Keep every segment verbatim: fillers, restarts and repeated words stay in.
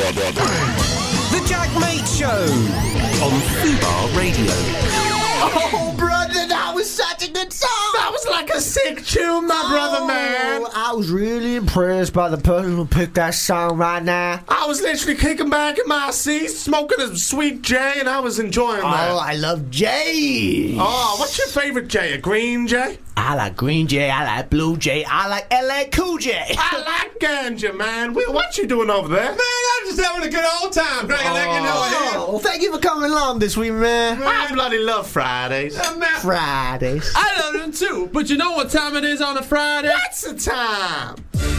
The Jack Mate Show on Fubar Radio. Oh, brother, that was such a good song. That was like a sick tune, my oh, brother, man. I was really impressed by the person who picked that song right now. I was literally kicking back in my seat, smoking a sweet J, and I was enjoying that. Oh, I love Jay. Oh, what's your favourite J? A green J? I like Green J, I like Blue J, I like L A Cool J. I like ganja, man. Will, what you doing over there? Man, I'm just having a good old time. Greg, oh. let you know it. Oh, well, thank you for coming along this week, man. man. I bloody love Fridays. Uh, man. Fridays. I love them too, but you know what time it is on a Friday? What's the time?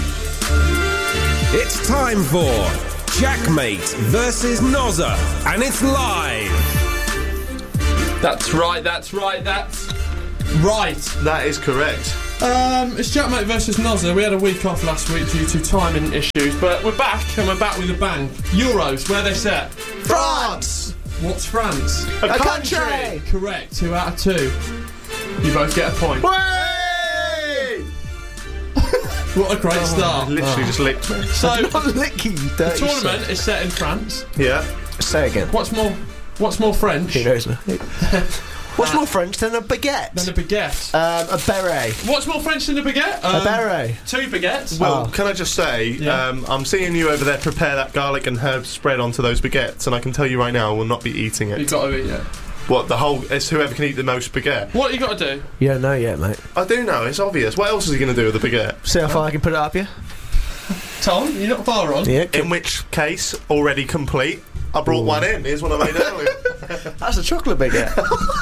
It's time for Jackmate versus Nozza, and it's live. That's right, that's right, that's right. That is correct. Um, it's Jackmate versus Nozza. We had a week off last week due to timing issues, but we're back, and we're back with a bang. Euros, where are they set? France. What's France? A, A country. country. Correct, two out of two. You both get a point. Way! What a great Oh, start. literally oh. just licked me. So, I'm licking you, the tournament is set in France. Yeah. Say again. What's more, what's more French Who knows me? What's more French than a baguette? than a baguette? Um, a beret. What's more French than a baguette? A Um, beret. Two baguettes. Well, Oh. can I just say, Yeah. um, I'm seeing you over there prepare that garlic and herb spread onto those baguettes, and I can tell you right now, I will not be eating it. You've got to eat it. What, the whole... It's whoever can eat the most baguette. What you got to do? You don't know yet, mate. I do know, it's obvious. What else is he going to do with the baguette? See how far I can put it up, yeah? Tom, you're not far on. Yeah. In which case, already complete. I brought Ooh. one in. Here's one I made earlier. That's a chocolate baguette.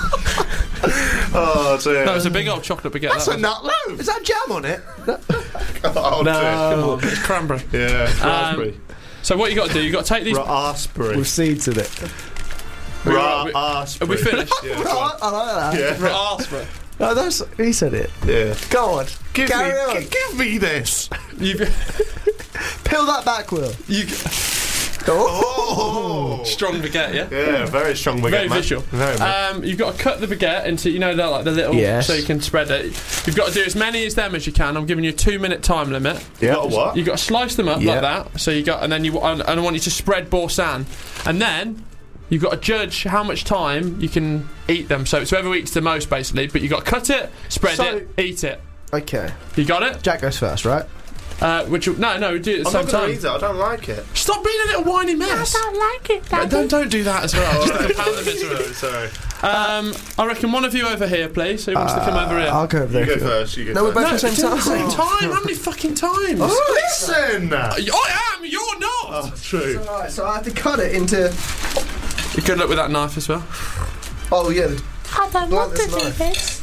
Oh, dear. That was a big old chocolate baguette. That's that a nut loaf. Is that jam on it? Oh, No. dear. It's cranberry. Yeah, it's Um, raspberry. So what you got to do? You got to take these. Raspberry. With seeds in it. we- we- Are Raspberry. we finished? Yeah, go on. I like that. Yeah. Raspberry. No, that's, he said it. Yeah. Go on. Give Carry me, on. gi- give me this. You've, Peel that back, Will. you Oh. strong baguette, yeah. Yeah, very strong baguette, Very man. visual. Very much. Um, you've got to cut the baguette into, you know, the, like the little, Yes. so you can spread it. You've got to do as many as them as you can. I'm giving you a two-minute time limit. You got a what? You've got to slice them up Yeah. like that. So you got, and then you, and I want you to spread boursin, and then you've got to judge how much time you can eat them. So it's whoever eats the most, basically. But you've got to cut it, spread So- it, eat it. Okay. You got it? Jack goes first, right? Uh, which you- no, no, we do it at the I'm same not going time. to eat it. I don't like it. Stop being a little whiny mess. I don't like it, Uh, Don't don't do that as well. Just to compound the misery. Sorry. Um, I reckon one of you over here, please. Who wants to come over here? I'll go over there. You if go you want. first. You go No, we're first. both No, at the same do it time. at the same time. How many fucking times? Listen! I am. You're not. Oh, true. Alright, so I have to cut it into. Good luck with that knife as well. Oh, yeah. the I don't want to do bluntest knife. this.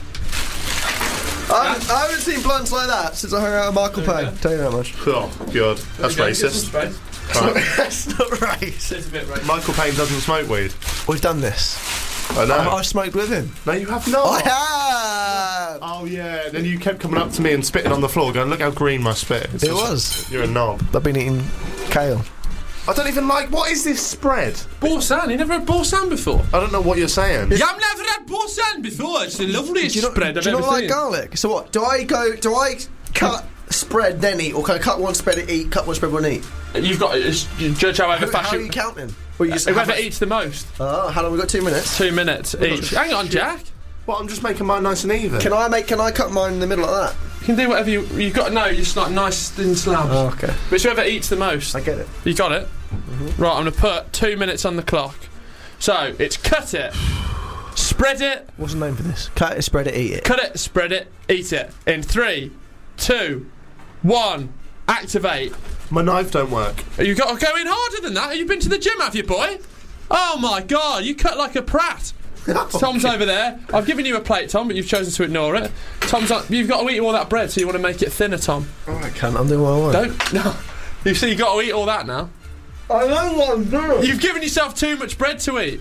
I haven't, I haven't seen blunts like that since I hung out with Michael There we Payne. go. Tell you that much. Oh, God. That's There we go, get racist. some space. Right. That's not right. It's a bit racist. Michael Payne doesn't smoke weed. We've done this. I know. I, I smoked with him. No, you have not. I have. Oh, yeah. Then you kept coming up to me and spitting on the floor, going, look how green my spit is. It was. You're a knob. I've been eating kale. I don't even like... What is this spread? Boursin. You never had boursin before? I don't know what you're saying. Yeah, I've never had boursin before. It's the loveliest Do you not, spread I've do you ever not like seen. garlic? So what? Do I go? Do I cut, spread, then eat, or can I cut one spread, eat, cut one spread, one eat? You've got to you judge however How, how are fashion. you counting? Well, you just Whoever how much- eats the most. Oh, how long? We got two minutes. Two minutes each. Hang on, Jack. Well, I'm just making mine nice and even. Can I make? Can I cut mine in the middle like that? You can do whatever you. You've got to know. You're just like nice thin slabs. Oh, okay. But it's whoever eats the most. I get it. You got it? Mm-hmm. Right, I'm going to put two minutes on the clock. So, it's cut it, spread it, What's the name for this? Cut it, spread it, eat it. cut it, spread it, eat it. In three, two, one, activate. My knife don't work. You've got to go in harder than that. Have you been to the gym, have you, boy? Oh, my God, you cut like a prat. Tom's over there. I've given you a plate, Tom, but you've chosen to ignore it. Tom's like, you've got to eat all that bread, so you want to make it thinner, Tom. Oh, I can't. I'm doing what I want. Don't. No. You see, you've got to eat all that now. I know what I'm doing. You've given yourself too much bread to eat.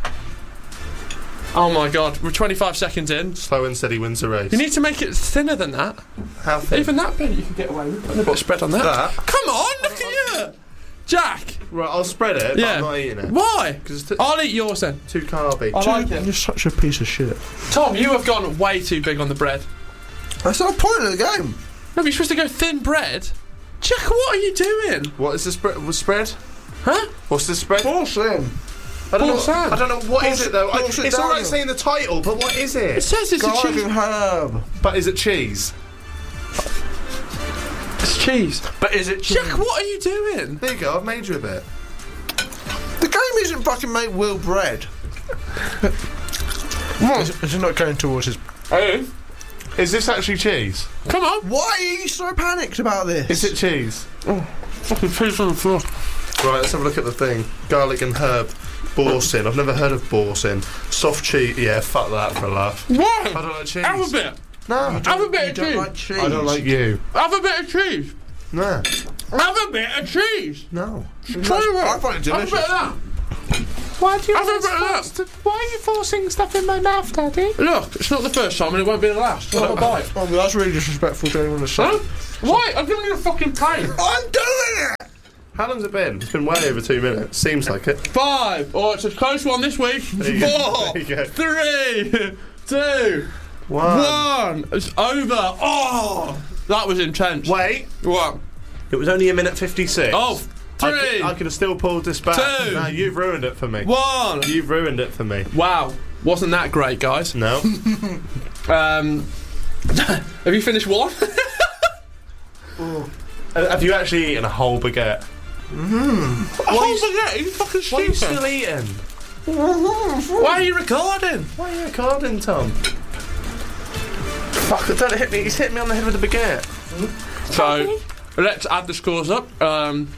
Oh my God, we're twenty-five seconds in. Slow and steady wins the race. You need to make it thinner than that. How thin? Even that bit you can get away with. Putting a bit of spread on that. That? Come on, look at you, Jack. Right, I'll spread it, but Yeah. I'm not eating it. Why? 'Cause it's t- I'll eat yours then. too carby. I like it. You're such a piece of shit. Tom, you have gone way too big on the bread. That's not the point of the game. No, but you're supposed to go thin bread. Jack, what are you doing? What is the spread? Was spread? Huh? What's the spread? Porcelain. I don't know. Porcelain. I don't know what is it though. I, Porcelain it's all right Daniel. saying the title, but what is It it? says it's a Garlic cheese. and herb. But is it cheese? It's cheese. But is it cheese? Jack, what are you doing? There you go. I've made you a bit. The game isn't fucking make Will bread. Is, is it not going towards his... Hey, Is this actually cheese? come on. Why are you so panicked about this? Is it cheese? Fucking cheese on the floor. Right, let's have a look at the thing. Garlic and herb. Boursin. I've never heard of boursin. Soft cheese. Yeah, fuck that for a laugh. Why? I don't like cheese. Have a bit. No. Have a bit You of don't cheese. like cheese. I don't like you. Have a bit of cheese. No. Have a bit of cheese. No. Try it. I find it Have a bit delicious. of that. Why do you Have a bit of that. Why are you forcing stuff in my mouth, Daddy? Look, it's not the first time and it won't be the last. Have a bite. Oh, that's really disrespectful to anyone to say. Huh? Why? I'm giving you a fucking pain. I'm doing it! How long's it been? It's been way over two minutes. Seems like it. Five. Oh, it's a close one this week. There you go. Four. There you go. Three. Two. One. One. It's over. Oh, that was intense. Wait. What? It was only a minute fifty-six. Oh, I three. could, I could have still pulled this back. Two. No, you've ruined it for me. One. You've ruined it for me. Wow. Wasn't that great, guys? No. Um, have you finished one? Uh, Have you actually eaten a whole baguette? A whole baguette? You fucking Why are you stupid. still eating? Why are you recording? Why are you recording, Tom? Fuck, don't hit me. He's hit me on the head with a baguette. So, let's add the scores up. Um,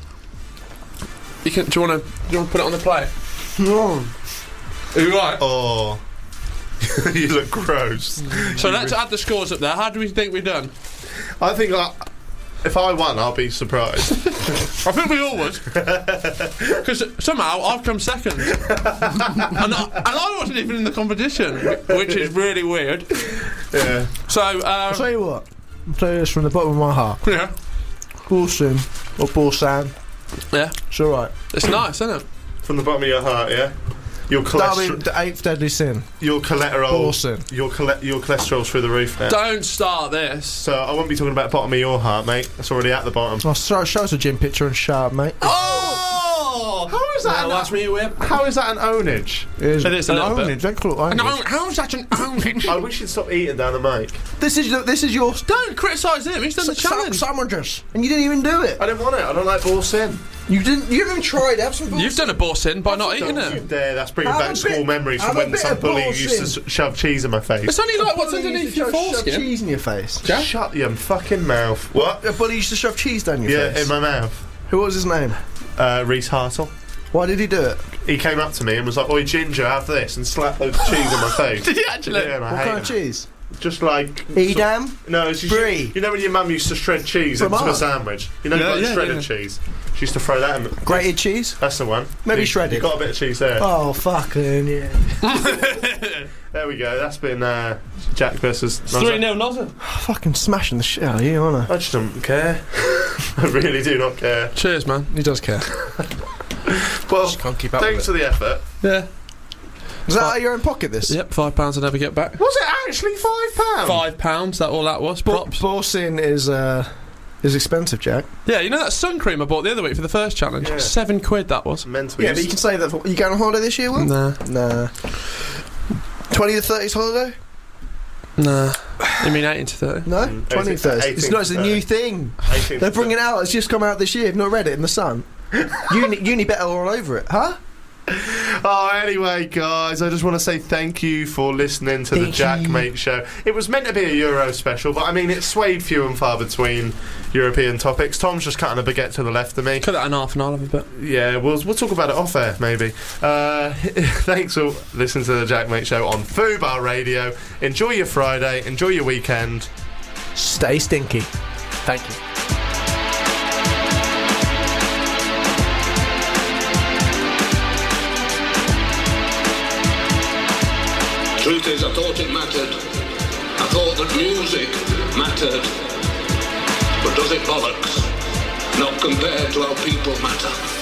you can. Do you want to? Do you want to put it on the plate? No. Are you right? Oh. You look gross. So let's add the scores up there. How do we think we've done? I think I, if I won, I'll be surprised. I think we all would. Because somehow I've come second. and, I, and I wasn't even in the competition, which is really weird. Yeah. So, I'll um, tell you what. I'll tell you this from the bottom of my heart. yeah. Porcelain or porcelain. Yeah. It's alright. It's nice, isn't it? From the bottom of your heart, yeah? Your That'll be cholesterol... the eighth deadly sin. Your cholesterol... Porcelain. Your, chole- your cholesterol's through the roof now. Don't start this. So I won't be talking about bottom of your heart, mate. That's already at the bottom. I'll show, show us a gym picture and shut up, mate. Oh! How is that Now an- watch me whip. How is that an ownage? It is, It is a an little bit. ownage. Don't call it No, ownage. how's that an ownage? I wish you'd stop eating down the mic. This is this is your Don't criticise him. He's done the challenge. sandwiches, and you didn't even do it. I didn't want it. I don't like boursin. You didn't. You haven't even tried. Have some. You've done a boursin by not eating Don't you it. dare. That's bringing Have back a school bit- memories have from a when bit some of bully used to boursin. s- shove cheese in my face. It's only like what's Bully used underneath to your shove- shove foreskin. cheese in your face. Yeah? Shut your fucking mouth. What? A bully used to shove cheese down your Yeah, face. in my mouth. Who was his name? Uh, Reese Hartle. Why did he do it? He came up to me and was like, "Oi, Ginger, have this," and slapped loads of cheese in my face. Did he actually? Yeah, and I What hate kind him. of cheese? Just like Edam? No, it's just Brie. You know when your mum used to shred cheese From into a Ark? sandwich? You know, Yeah, like yeah, shredded yeah. cheese. She used to throw that in. Grated cheese? That's the one. Maybe you, shredded. You got a bit of cheese there. Oh, fucking yeah. There we go. That's been uh, Jack versus. three nil Nozza. Fucking smashing the shit out of you, aren't I? I just don't care. I really do not care. Cheers, man. He does care. Well, can't keep up thanks with for the effort. Yeah. Is that out of your own pocket, this? Yep, five pounds I never get back. Was it actually five pounds? Five pounds, that all that was. Bo- Props. Boursin is, uh, is expensive, Jack. Yeah, you know that sun cream I bought the other week for the first challenge? Yeah. Seven quid that was. Meant to be. Yeah, but you can say that. For, you going on holiday this year, Will? Nah. Nah. twenty to thirties holiday? Nah. You mean eighteen to thirty? No? Mm, twenty to thirties. eighteen It's not, it's to a new thirty. thing. eighteen They're bringing it out. It's just come out this year. I've not read it in the Sun. Uni, uni better all over it, huh? Oh, anyway, guys, I just want to say thank you for listening to the Thank Jack you. Mate Show. It was meant to be a Euro special, but I mean, it swayed few and far between European topics. Tom's just cutting a baguette to the left of me. Cut that in half and I'll have a bit. Yeah, we'll, we'll talk about it off air, maybe. Uh, thanks for listening to the Jack Mate Show on Fubar Radio. Enjoy your Friday, enjoy your weekend. Stay stinky. Thank you. Truth is, I thought it mattered. I thought that music mattered. But does it bollocks? Not compared to how people matter.